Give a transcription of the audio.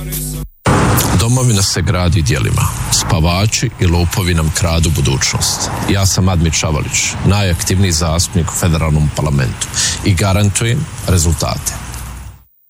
Domovina se gradi djelima. Spavači i lopovi nam kradu budućnost. Ja sam Admir Čavalić, najaktivniji zastupnik u federalnom parlamentu i garantujem rezultate.